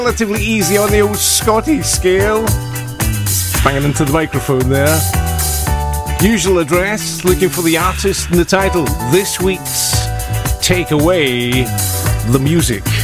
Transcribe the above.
Relatively easy on the old Scotty scale. Banging into the microphone there. Usual address, looking for the artist and the title. This week's Take Away the Music.